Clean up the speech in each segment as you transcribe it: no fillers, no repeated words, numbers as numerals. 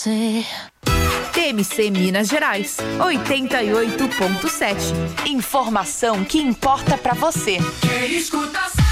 TMC Minas Gerais, 88.7. Informação que importa pra você. Quem escuta sabe.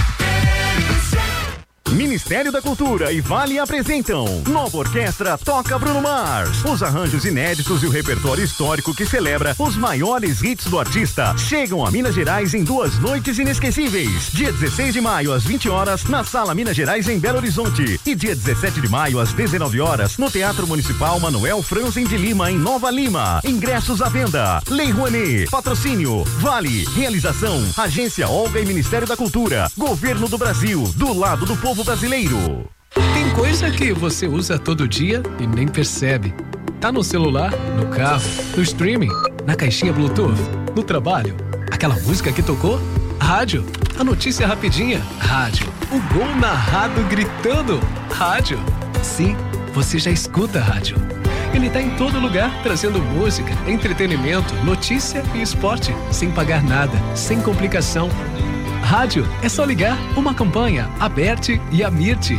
Ministério da Cultura e Vale apresentam Nova Orquestra Toca Bruno Mars. Os arranjos inéditos e o repertório histórico que celebra os maiores hits do artista chegam a Minas Gerais em 2 noites inesquecíveis. Dia 16 de maio às 20 horas na Sala Minas Gerais em Belo Horizonte e dia 17 de maio às 19 horas no Teatro Municipal Manuel Franzen de Lima em Nova Lima. Ingressos à venda. Lei Rouanet. Patrocínio Vale. Realização Agência Olga e Ministério da Cultura. Governo do Brasil. Do lado do povo brasileiro. Tem coisa que você usa todo dia e nem percebe. Tá no celular, no carro, no streaming, na caixinha Bluetooth, no trabalho. Aquela música que tocou? Rádio. A notícia rapidinha? Rádio. O gol narrado gritando? Rádio. Sim, você já escuta rádio. Ele tá em todo lugar, trazendo música, entretenimento, notícia e esporte, sem pagar nada, sem complicação. Rádio, é só ligar. Uma campanha, Aberte e Amirte.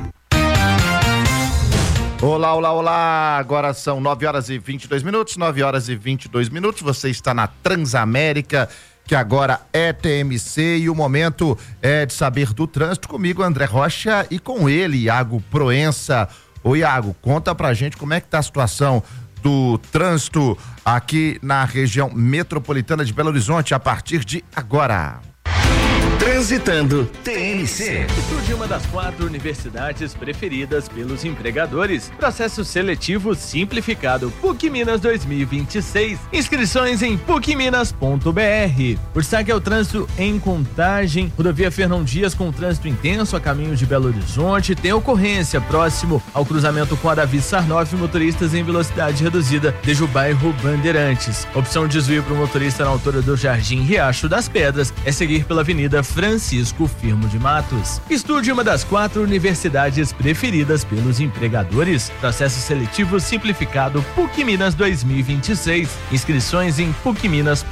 Olá, olá, olá. Agora são 9 horas e 22 minutos, 9 horas e 22 minutos. Você está na Transamérica, que agora é TMC, e o momento é de saber do trânsito comigo, André Rocha, e com ele, Iago Proença. Ô Iago, conta pra gente como é que tá a situação do trânsito aqui na região metropolitana de Belo Horizonte a partir de agora. Transitando TMC. Estude uma das 4 universidades preferidas pelos empregadores. Processo seletivo simplificado. PUC Minas 2026. Inscrições em pucminas.br. Por saque ao trânsito em Contagem. Rodovia Fernão Dias com trânsito intenso a caminho de Belo Horizonte. Tem ocorrência próximo ao cruzamento com a Davi Sarnoff. Motoristas em velocidade reduzida desde o bairro Bandeirantes. Opção de desvio para o motorista na altura do Jardim Riacho das Pedras é seguir pela Avenida Francisco Firmo de Matos. Estude uma das 4 universidades preferidas pelos empregadores. Processo seletivo simplificado PUC Minas 2026. Inscrições em pucminas.br.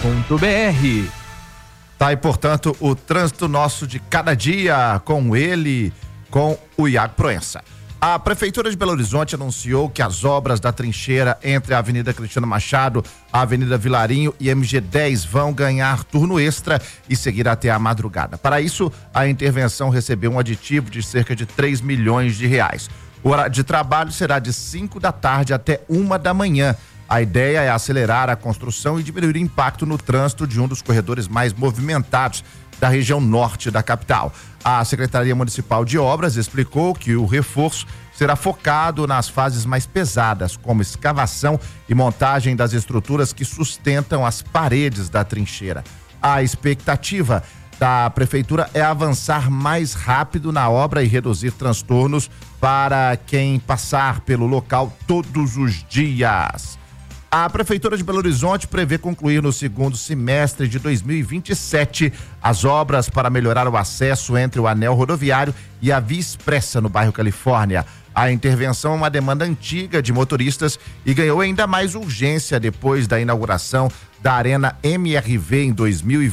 Tá, e portanto, o trânsito nosso de cada dia com ele, com o Iago Proença. A Prefeitura de Belo Horizonte anunciou que as obras da trincheira entre a Avenida Cristiano Machado, a Avenida Vilarinho e MG10 vão ganhar turno extra e seguir até a madrugada. Para isso, a intervenção recebeu um aditivo de cerca de 3 milhões de reais. O horário de trabalho será de 5 da tarde até 1 da manhã. A ideia é acelerar a construção e diminuir o impacto no trânsito de um dos corredores mais movimentados da região norte da capital. A Secretaria Municipal de Obras explicou que o reforço será focado nas fases mais pesadas, como escavação e montagem das estruturas que sustentam as paredes da trincheira. A expectativa da Prefeitura é avançar mais rápido na obra e reduzir transtornos para quem passar pelo local todos os dias. A Prefeitura de Belo Horizonte prevê concluir no segundo semestre de 2027 as obras para melhorar o acesso entre o anel rodoviário e a Via Expressa no bairro Califórnia. A intervenção é uma demanda antiga de motoristas e ganhou ainda mais urgência depois da inauguração da Arena MRV em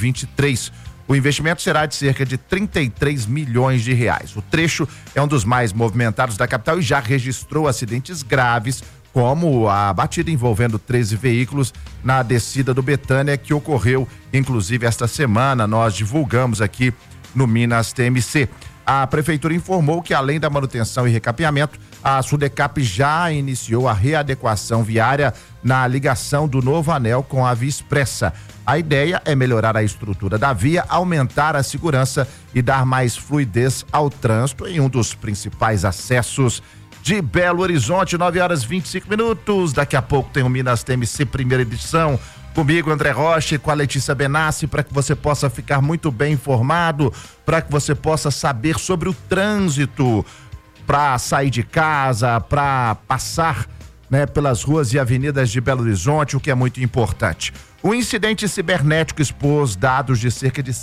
2023. O investimento será de cerca de 33 milhões de reais. O trecho é um dos mais movimentados da capital e já registrou acidentes graves, como a batida envolvendo 13 veículos na descida do Betânia, que ocorreu inclusive esta semana. Nós divulgamos aqui no Minas TMC. A Prefeitura informou que, além da manutenção e recapeamento, a Sudecap já iniciou a readequação viária na ligação do novo anel com a Via Expressa. A ideia é melhorar a estrutura da via, aumentar a segurança e dar mais fluidez ao trânsito em um dos principais acessos de Belo Horizonte. 9 horas e 25 minutos. Daqui a pouco tem o Minas TMC primeira edição. Comigo, André Rocha, e com a Letícia Benassi, para que você possa ficar muito bem informado, para que você possa saber sobre o trânsito, para sair de casa, para passar, né, pelas ruas e avenidas de Belo Horizonte, o que é muito importante. O incidente cibernético expôs dados de cerca de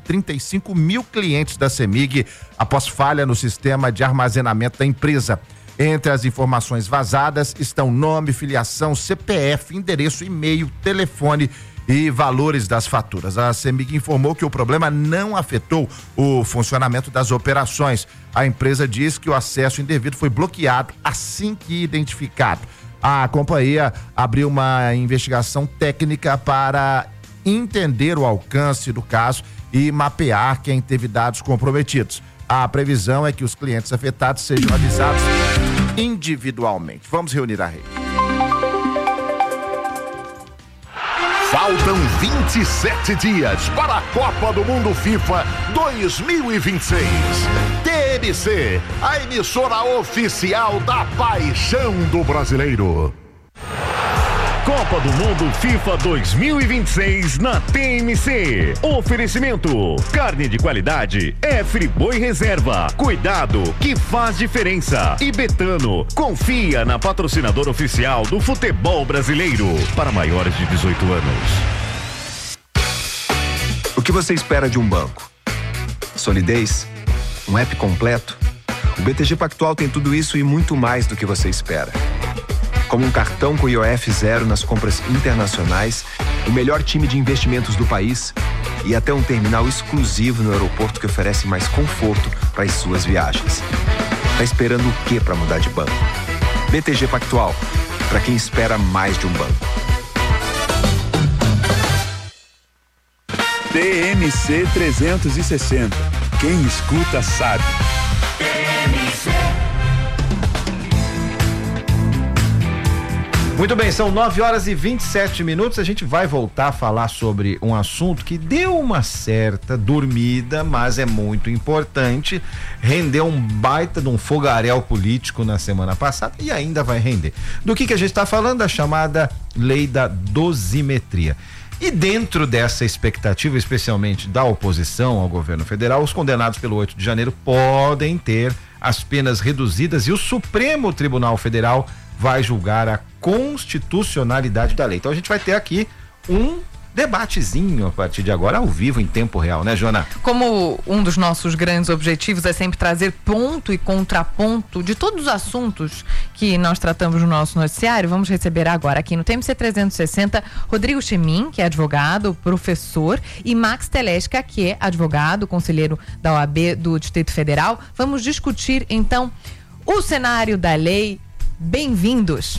135 mil clientes da CEMIG após falha no sistema de armazenamento da empresa. Entre as informações vazadas estão nome, filiação, CPF, endereço, e-mail, telefone e valores das faturas. A CEMIG informou que o problema não afetou o funcionamento das operações. A empresa diz que o acesso indevido foi bloqueado assim que identificado. A companhia abriu uma investigação técnica para entender o alcance do caso e mapear quem teve dados comprometidos. A previsão é que os clientes afetados sejam avisados individualmente. Vamos reunir a rede. Faltam 27 dias para a Copa do Mundo FIFA 2026. TMC, a emissora oficial da paixão do brasileiro. Copa do Mundo FIFA 2026 na TMC. Oferecimento: carne de qualidade é Friboi Reserva. Cuidado que faz diferença. E Betano, confia na patrocinadora oficial do futebol brasileiro. Para maiores de 18 anos. O que você espera de um banco? Solidez? Um app completo? O BTG Pactual tem tudo isso e muito mais do que você espera. Como um cartão com IOF zero nas compras internacionais, o melhor time de investimentos do país e até um terminal exclusivo no aeroporto que oferece mais conforto para as suas viagens. Tá esperando o quê para mudar de banco? BTG Pactual, para quem espera mais de um banco. TMC 360. Quem escuta sabe. Muito bem, são 9h27. A gente vai voltar a falar sobre um assunto que deu uma certa dormida, mas é muito importante. Rendeu um baita de um fogaréu político na semana passada e ainda vai render. Do que a gente está falando? A chamada lei da dosimetria. E dentro dessa expectativa, especialmente da oposição ao governo federal, os condenados pelo 8 de janeiro podem ter as penas reduzidas e o Supremo Tribunal Federal vai julgar a constitucionalidade da lei. Então a gente vai ter aqui um debatezinho a partir de agora, ao vivo, em tempo real, né, Joana? Como um dos nossos grandes objetivos é sempre trazer ponto e contraponto de todos os assuntos que nós tratamos no nosso noticiário, vamos receber agora aqui no TMC 360 Rodrigo Chemin, que é advogado, professor, e Max Telesca, que é advogado, conselheiro da OAB do Distrito Federal. Vamos discutir, então, o cenário da lei. Bem-vindos.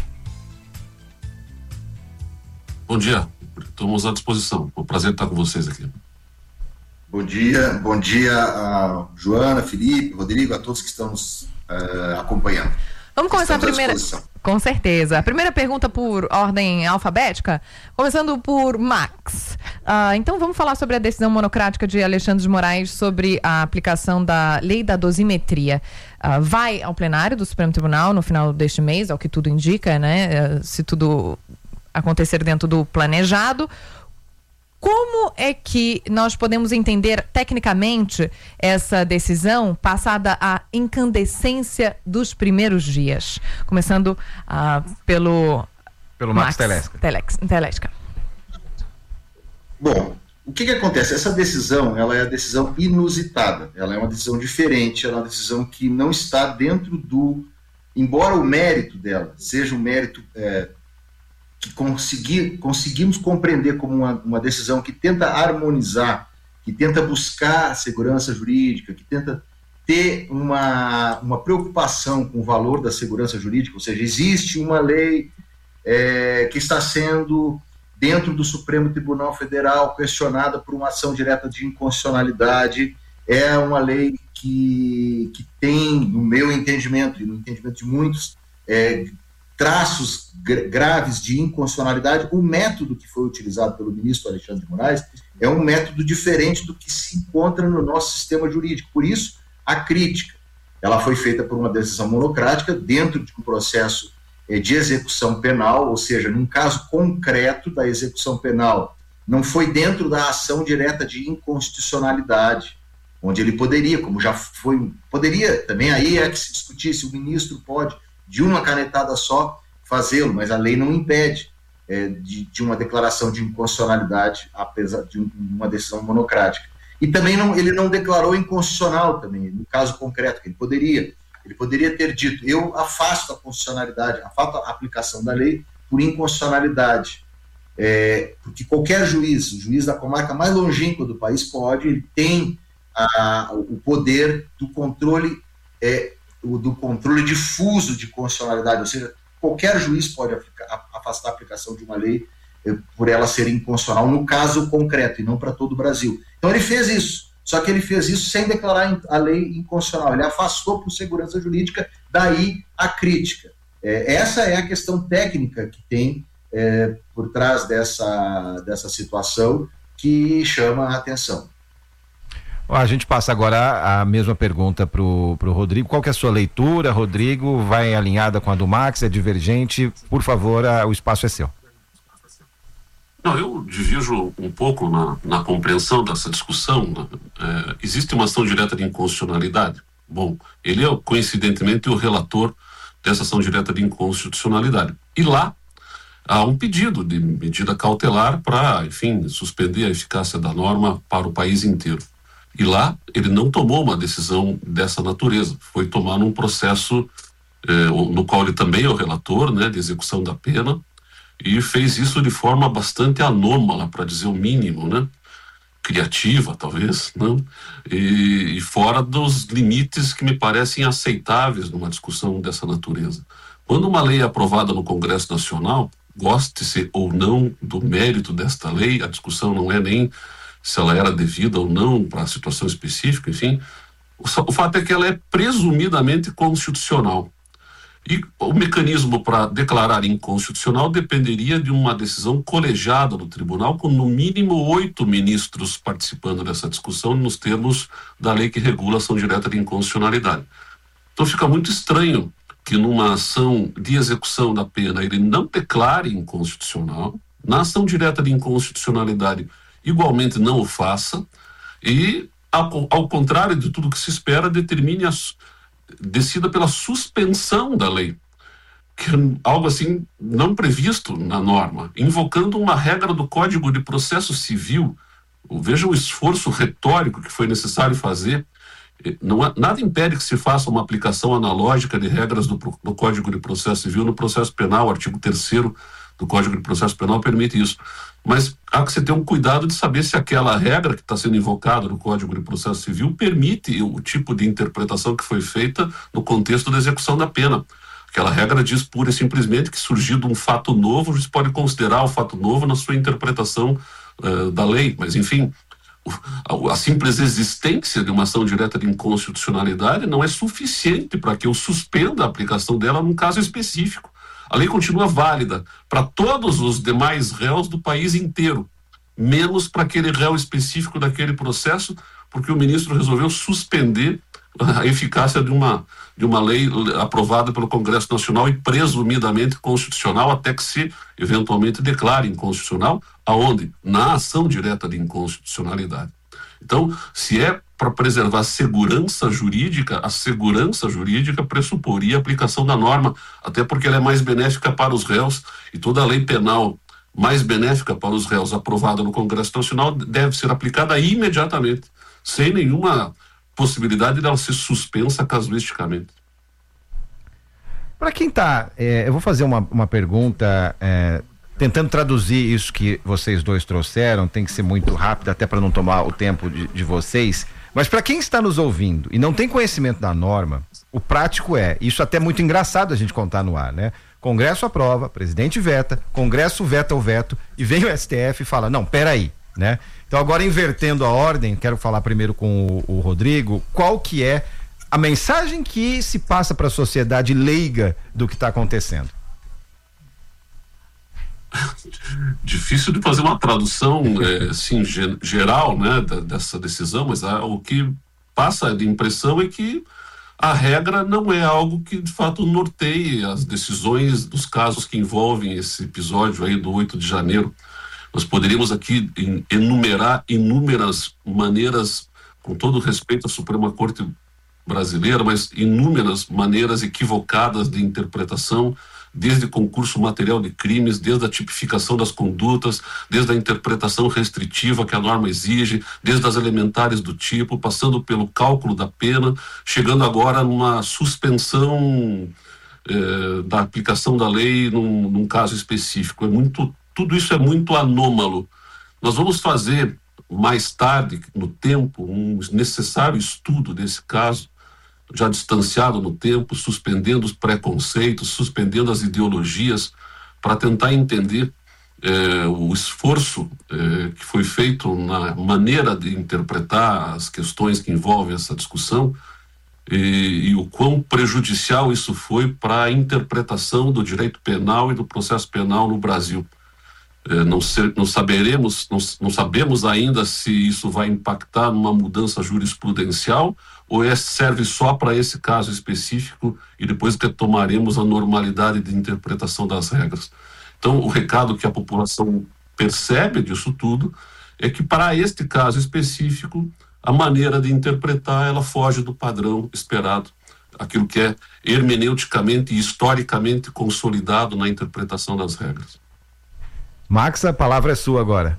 Bom dia, estamos à disposição. É um prazer estar com vocês aqui. Bom dia a Joana, Felipe, Rodrigo, a todos que estão nos acompanhando. Vamos começar a primeira. Com certeza. A primeira pergunta por ordem alfabética, começando por Max. Então vamos falar sobre a decisão monocrática de Alexandre de Moraes sobre a aplicação da lei da dosimetria. Vai ao plenário do Supremo Tribunal no final deste mês, ao que tudo indica, né? Se tudo acontecer dentro do planejado. Como é que nós podemos entender tecnicamente essa decisão passada a incandescência dos primeiros dias? Começando pelo Max Telesca. Bom, o que acontece? Essa decisão, ela é a decisão inusitada, ela é uma decisão diferente, ela é uma decisão que não está dentro do... Embora o mérito dela seja um mérito... que conseguimos compreender como uma decisão que tenta harmonizar, que tenta buscar segurança jurídica, que tenta ter uma preocupação com o valor da segurança jurídica, ou seja, existe uma lei que está sendo, dentro do Supremo Tribunal Federal, questionada por uma ação direta de inconstitucionalidade, é uma lei que tem, no meu entendimento, e no entendimento de muitos, traços graves de inconstitucionalidade. O método que foi utilizado pelo ministro Alexandre de Moraes é um método diferente do que se encontra no nosso sistema jurídico. Por isso, a crítica. Ela foi feita por uma decisão monocrática dentro de um processo de execução penal, ou seja, num caso concreto da execução penal, não foi dentro da ação direta de inconstitucionalidade, onde ele poderia, como já foi, poderia também, aí é que se discutir se o ministro pode, de uma canetada só, fazê-lo, mas a lei não impede de uma declaração de inconstitucionalidade, apesar de uma decisão monocrática. E também ele não declarou inconstitucional também, no caso concreto, que ele poderia ter dito, eu afasto a constitucionalidade, afasto a aplicação da lei por inconstitucionalidade. porque qualquer juiz, o juiz da comarca mais longínqua do país ele tem o poder do controle difuso de constitucionalidade, ou seja, qualquer juiz pode afastar a aplicação de uma lei por ela ser inconstitucional no caso concreto e não para todo o Brasil. Então ele fez isso, só que ele fez isso sem declarar a lei inconstitucional, ele afastou por segurança jurídica, daí a crítica. Essa é a questão técnica que tem por trás dessa situação que chama a atenção. A gente passa agora a mesma pergunta para o Rodrigo. Qual que é a sua leitura, Rodrigo? Vai alinhada com a do Max? É divergente? Por favor, o espaço é seu. Não, eu divido um pouco na compreensão dessa discussão. Existe uma ação direta de inconstitucionalidade. Bom, ele é coincidentemente o relator dessa ação direta de inconstitucionalidade. E lá há um pedido de medida cautelar para, enfim, suspender a eficácia da norma para o país inteiro. E lá ele não tomou uma decisão dessa natureza, foi tomar num processo no qual ele também é o relator, né, de execução da pena, e fez isso de forma bastante anômala, para dizer o mínimo, né, criativa talvez, né, e fora dos limites que me parecem aceitáveis numa discussão dessa natureza. Quando uma lei é aprovada no Congresso Nacional, goste-se ou não do mérito desta lei, a discussão não é nem se ela era devida ou não para a situação específica, enfim, o fato é que ela é presumidamente constitucional. E o mecanismo para declarar inconstitucional dependeria de uma decisão colegiada no tribunal, com no mínimo 8 ministros participando dessa discussão nos termos da lei que regula a ação direta de inconstitucionalidade. Então fica muito estranho que numa ação de execução da pena ele não declare inconstitucional, na ação direta de inconstitucionalidade igualmente não o faça, e ao contrário de tudo que se espera, decida pela suspensão da lei, que é algo assim não previsto na norma, invocando uma regra do Código de Processo Civil. Veja o esforço retórico que foi necessário fazer. Nada impede que se faça uma aplicação analógica de regras do Código de Processo Civil no processo penal. O artigo 3º do Código de Processo Penal permite isso. Mas há que se ter um cuidado de saber se aquela regra que está sendo invocada no Código de Processo Civil permite o tipo de interpretação que foi feita no contexto da execução da pena. Aquela regra diz pura e simplesmente que, surgido um fato novo, o juiz pode considerar o fato novo na sua interpretação da lei. Mas, enfim, a simples existência de uma ação direta de inconstitucionalidade não é suficiente para que eu suspenda a aplicação dela num caso específico. A lei continua válida para todos os demais réus do país inteiro, menos para aquele réu específico daquele processo, porque o ministro resolveu suspender a eficácia de uma lei aprovada pelo Congresso Nacional e presumidamente constitucional, até que se eventualmente declare inconstitucional, aonde? Na ação direta de inconstitucionalidade. Então, se é para preservar a segurança jurídica pressuporia a aplicação da norma, até porque ela é mais benéfica para os réus, e toda a lei penal mais benéfica para os réus aprovada no Congresso Nacional deve ser aplicada imediatamente, sem nenhuma possibilidade de ela ser suspensa casuisticamente. Para quem está, eu vou fazer uma pergunta tentando traduzir isso que vocês dois trouxeram, tem que ser muito rápido até para não tomar o tempo de vocês, mas para quem está nos ouvindo e não tem conhecimento da norma, o prático isso até é muito engraçado a gente contar no ar, né? Congresso aprova, presidente veta, Congresso veta o veto e vem o STF e fala, não, peraí, né? Então agora invertendo a ordem, quero falar primeiro com o Rodrigo, qual que é a mensagem que se passa para a sociedade leiga do que está acontecendo? Difícil de fazer uma tradução assim, geral, né, dessa decisão, mas o que passa de impressão é que a regra não é algo que de fato norteie as decisões dos casos que envolvem esse episódio aí do 8 de janeiro. Nós poderíamos aqui enumerar inúmeras maneiras, com todo respeito à Suprema Corte brasileira, mas inúmeras maneiras equivocadas de interpretação, desde concurso material de crimes, desde a tipificação das condutas, desde a interpretação restritiva que a norma exige, desde as elementares do tipo, passando pelo cálculo da pena, chegando agora numa suspensão da aplicação da lei num caso específico. É muito tudo isso é muito anômalo. Nós vamos fazer mais tarde, no tempo, um necessário estudo desse caso, já distanciado no tempo, suspendendo os preconceitos, suspendendo as ideologias, para tentar entender o esforço que foi feito na maneira de interpretar as questões que envolvem essa discussão e o quão prejudicial isso foi para a interpretação do direito penal e do processo penal no Brasil. Não sabemos ainda se isso vai impactar numa mudança jurisprudencial ou serve só para esse caso específico e depois retomaremos a normalidade de interpretação das regras. Então, o recado que a população percebe disso tudo é que, para este caso específico, a maneira de interpretar, ela foge do padrão esperado, aquilo que é hermeneuticamente e historicamente consolidado na interpretação das regras. Max, a palavra é sua agora.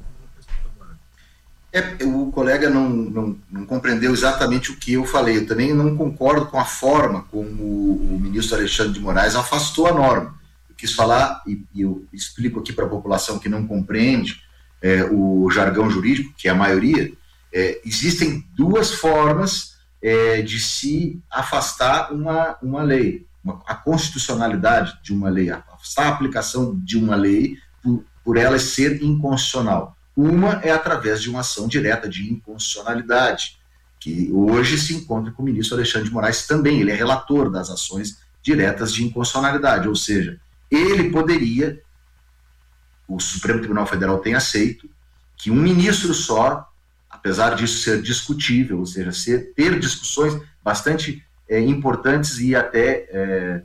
O colega não compreendeu exatamente o que eu falei. Eu também não concordo com a forma como o ministro Alexandre de Moraes afastou a norma. Eu quis falar, e eu explico aqui para a população que não compreende o jargão jurídico, que é a maioria, existem duas formas de se afastar uma lei. A constitucionalidade de uma lei, afastar a aplicação de uma lei por ela ser inconstitucional. Uma é através de uma ação direta de inconstitucionalidade, que hoje se encontra com o ministro Alexandre de Moraes também. Ele é relator das ações diretas de inconstitucionalidade, ou seja, ele poderia, o Supremo Tribunal Federal tem aceito, que um ministro só, apesar disso ser discutível, ou seja, ter discussões bastante importantes e até...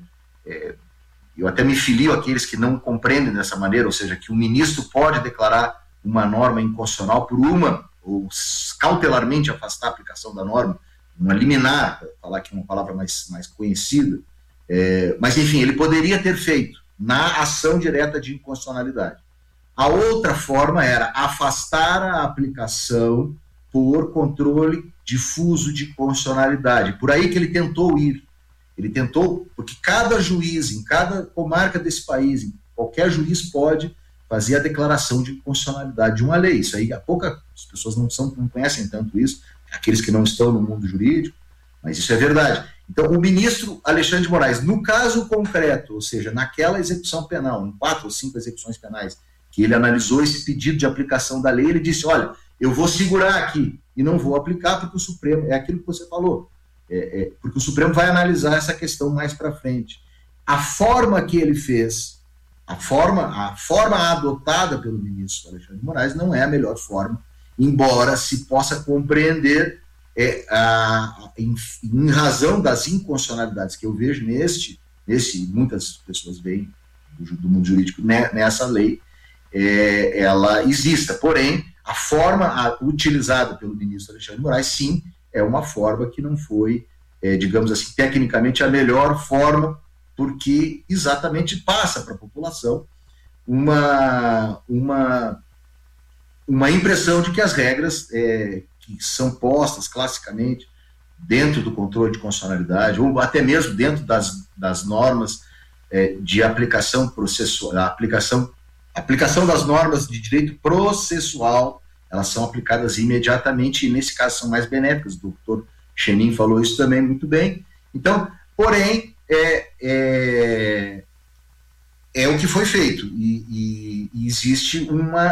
eu até me filio àqueles que não compreendem dessa maneira, ou seja, que o ministro pode declarar uma norma inconstitucional ou cautelarmente afastar a aplicação da norma, uma liminar, para falar aqui uma palavra mais conhecida, mas enfim, ele poderia ter feito na ação direta de inconstitucionalidade. A outra forma era afastar a aplicação por controle difuso de constitucionalidade. Por aí que ele tentou ir. Ele tentou, porque cada juiz, em cada comarca desse país, qualquer juiz pode fazer a declaração de constitucionalidade de uma lei. Isso aí, as pessoas não conhecem tanto isso, aqueles que não estão no mundo jurídico, mas isso é verdade. Então, o ministro Alexandre de Moraes, no caso concreto, ou seja, naquela execução penal, em 4 ou 5 execuções penais, que ele analisou esse pedido de aplicação da lei, ele disse, olha, eu vou segurar aqui e não vou aplicar porque o Supremo, é aquilo que você falou, porque o Supremo vai analisar essa questão mais para frente. A forma que ele fez, a forma adotada pelo ministro Alexandre de Moraes não é a melhor forma, embora se possa compreender em razão das inconstitucionalidades que eu vejo muitas pessoas veem do mundo jurídico nessa lei, ela exista. Porém, a forma utilizada pelo ministro Alexandre de Moraes, sim, é uma forma que não foi, digamos assim, tecnicamente a melhor forma, porque exatamente passa para a população uma impressão de que as regras que são postas classicamente dentro do controle de constitucionalidade, ou até mesmo dentro das normas de aplicação processual, aplicação das normas de direito processual, elas são aplicadas imediatamente e, nesse caso, são mais benéficas. O doutor Chenin falou isso também muito bem. Então, porém, é o que foi feito e existe